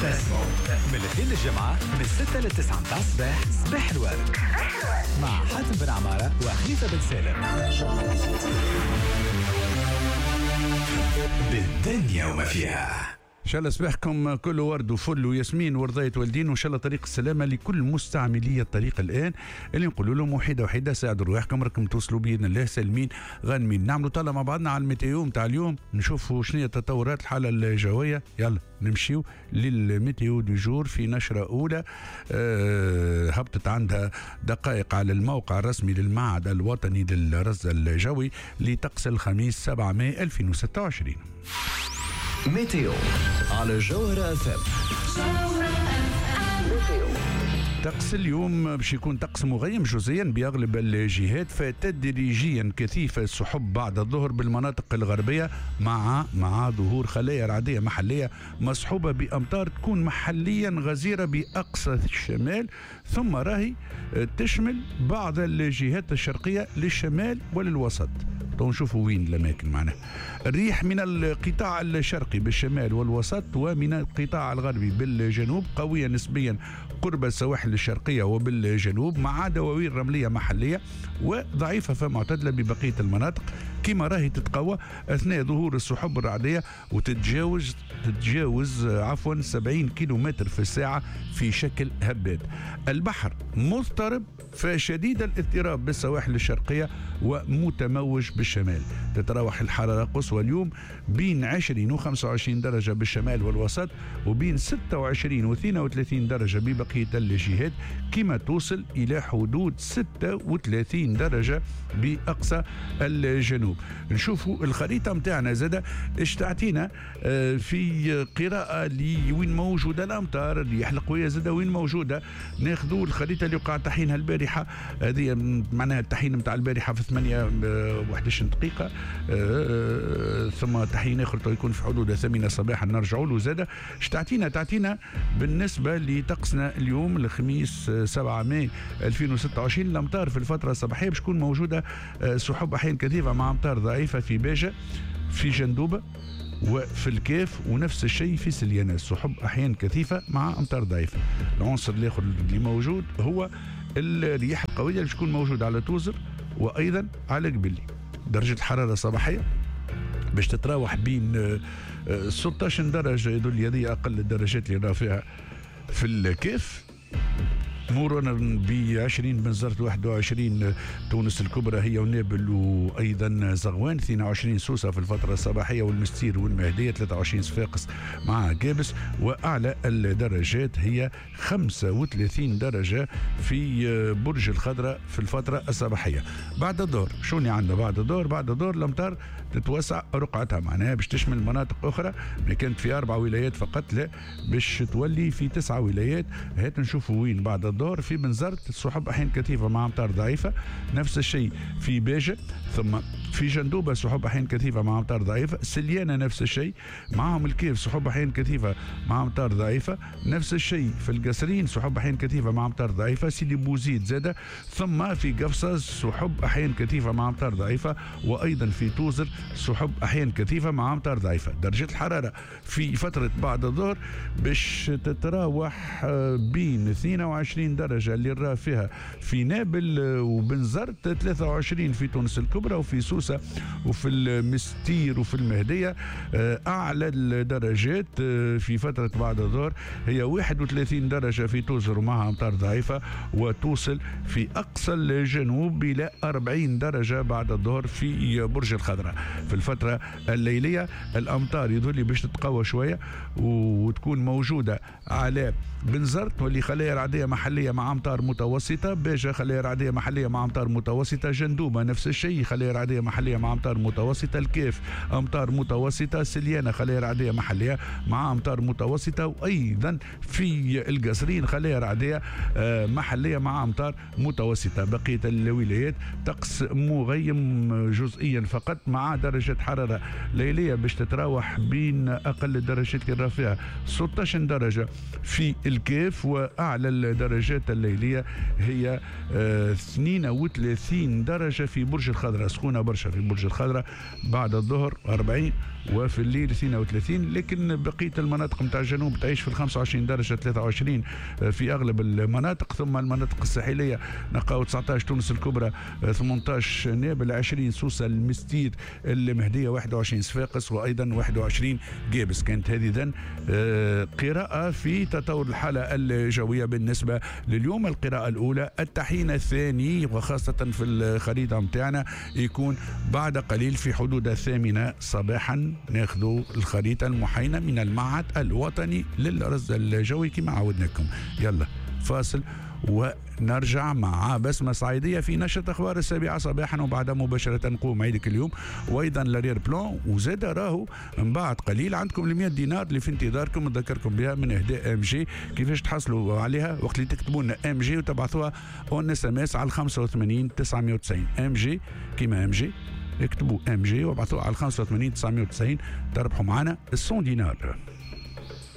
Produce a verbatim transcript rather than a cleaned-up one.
باسمو من الاثنين للجمعة من ستة لتسعة متاع الصباح. صباح الورد مع حاتم بن عمارة وخليفة بن سالم. بالدنيا وما فيها. ان شاء الله صباحكم كله ورد وفل وياسمين ورضاية والدين، وان شاء الله طريق السلامه لكل مستعملي الطريق الان اللي نقول لهم وحيده وحيده ساعدوا رواحكم راكم توصلوا باذن الله سالمين غانمين. نعملوا طالع مع بعضنا على الميتيو نتاع اليوم نشوفوا شنو هي تطورات الحاله الجويه. يلا نمشيو للميتيو دي جور في نشره اولى أه هبطت عندها دقائق على الموقع الرسمي للمعهد الوطني للرصد الجوي لطقس الخميس سبعة ماي ألفين وستة وعشرين. ميتيو على جوهرة اف ام. طقس اليوم باش يكون طقس مغيم جزئيا باغلب الجهات، فتدريجيا كثيفه السحب بعد الظهر بالمناطق الغربيه مع مع ظهور خلايا رعديه محليه مصحوبه بامطار تكون محليا غزيره باقصى الشمال، ثم راهي تشمل بعض الجهات الشرقيه للشمال وللوسط. نشوفوا وين الاماكن معنا. الريح من القطاع الشرقي بالشمال والوسط ومن القطاع الغربي بالجنوب قويه نسبيا قرب السواحل الشرقيه وبالجنوب، مع دواوين رمليه محليه وضعيفه فمعتدله ببقيه المناطق كما راهي تتقوى اثناء ظهور السحب الرعديه وتتجاوز تتجاوز عفوا سبعين كيلومتر في الساعه في شكل هبات. البحر مضطرب فشديد الاضطراب بالسواحل الشرقيه ومتموج بالشمال. تتراوح الحراره قصوى اليوم بين عشرين وخمسة وعشرين درجه بالشمال والوسط، وبين ستة وعشرين واثنين وثلاثين درجه ببقيه الجهات، كما توصل الى حدود ستة وثلاثين درجه باقصى الجنوب. نشوفوا الخريطه متاعنا زاده اش تعطينا في قراءه لوين موجوده الامطار، الرياح القويه زاده وين موجوده. ناخذوا الخريطه اللي وقع تحينها البارحه، هذه معناها التحين نتاع البارحه في ثمانية واحد وعشرين دقيقه، ثم تحين اخر يكون في حدود الثامنه صباحا نرجعوا له زاده. اش تعطينا تعطينا بالنسبه لطقسنا اليوم الخميس سبعة ماي ألفين وستة وعشرين. الامطار في الفتره الصباحيه باش تكون موجوده سحب احيان كثيفه مع امطار ضعيفه في باجه في جندوبه وفي الكاف، ونفس الشيء في سليانة سحب احيان كثيفه مع امطار ضعيفه. العنصر الاخر اللي موجود هو الرياح القويه اللي باش تكون موجوده على توزر وايضا على قبلي. درجه الحراره الصباحيه باش تتراوح بين ستة عشر درجه، يدل هذه اقل الدرجات اللي راه فيها في الكاف، مرورا ب عشرين بنزرت واحد وعشرين تونس الكبرى هي ونابل وايضا زغوان، اثنين وعشرين سوسه في الفتره الصباحيه والمستير والمهديه، ثلاثة وعشرين صفاقس مع كابس، واعلى الدرجات هي خمسة وثلاثين درجه في برج الخضراء في الفتره الصباحيه. بعد الظهر شوني عندنا بعد الظهر؟ بعد الظهر الامطار تتوسع رقعتها، معناها باش تشمل مناطق اخرى ما كانت في اربع ولايات فقط، لا باش تولي في تسعه ولايات. هات نشوفوا وين بعد الظهر. في بنزرت السحب احيان كثيفه مع امطار ضعيفه، نفس الشيء في باجه، ثم في جندوبه سحب احيان كثيفه مع امطار ضعيفه، سليانه نفس الشيء، معهم الكيف سحب احيان كثيفه مع امطار ضعيفه، نفس الشيء في القصرين سحب احيان كثيفه مع امطار ضعيفه، سيدي بوزيد زاده، ثم في قفصه سحب احيان كثيفه مع امطار ضعيفه، وايضا في توزر سحب احيان كثيفه مع امطار ضعيفه. درجه الحراره في فتره بعد الظهر باش تتراوح بين اثنين وعشرين درجة اللي راه فيها في نابل وبنزرت، ثلاثة وعشرين في تونس الكبرى وفي سوسة وفي المستير وفي المهدية. أعلى الدرجات في فترة بعد الظهر هي واحد وثلاثين درجة في توزر ومعها أمطار ضعيفة، وتوصل في أقصى الجنوب إلى أربعين درجة بعد الظهر في برج الخضراء. في الفترة الليلية الأمطار يظل باش تتقوى شوية وتكون موجودة على بنزرت واللي خلايا رعدية محلية مع أمطار متوسطة، باجة خلايا رعدية محلية مع أمطار متوسطة، جندوبة نفس الشيء خلايا رعدية محلية مع أمطار متوسطة، الكيف أمطار متوسطة، سليانة خلايا رعدية محلية مع أمطار متوسطة، وأيضا في القصرين خلايا رعدية محلية مع أمطار متوسطة. بقية الولايات طقس مغيم جزئيا فقط، مع درجة حرارة ليلية باش تتراوح بين أقل الدرجات اللي فيها ستة عشر درجة في الكيف، وأعلى الدرجات الليلية هي اثنين وثلاثين درجة في برج الخضراء، سخونة برشا عشرة في برج الخضراء، بعد الظهر أربعين، وفي الليل اثنين وثلاثين. لكن بقيه المناطق نتاع الجنوب تعيش في خمسة وعشرين درجه ثلاثة وعشرين في اغلب المناطق. ثم المناطق الساحليه نلقاو تسعة عشر تونس الكبرى، ثمانية عشر نابل، عشرين سوسه، المستير، المهديه، واحد وعشرين صفاقس، وايضا واحد وعشرين جابس. كانت هذه اذا قراءه في تطور الحاله الجويه بالنسبه لليوم. القراءه الاولى. التحيين الثاني وخاصه في الخريطه نتاعنا يكون بعد قليل في حدود الثامنه صباحا. ناخذوا الخريطة المحينة من المعهد الوطني للرصد الجوي كما عودناكم. يلا فاصل ونرجع مع بسمة صعيدية في نشرة أخبار السابعة صباحا، وبعدها مباشرة نقوم عيدك اليوم، وأيضا لارير بلان. وزاد راهو من بعد قليل عندكم المئة دينار اللي في انتظاركم، نذكركم بها من إهداء أم جي. كيفاش تحصلوا عليها؟ وقت اللي تكتبوا لنا أم جي وتبعثوها اون اس ام اس على خمسة وثمانين تسعمائة وتسعين. أم جي كيما أم جي، اكتبوا ام جي وابعثوها على خمسة وثمانين تسعمائة وتسعين، تربحوا معنا الصون دينار.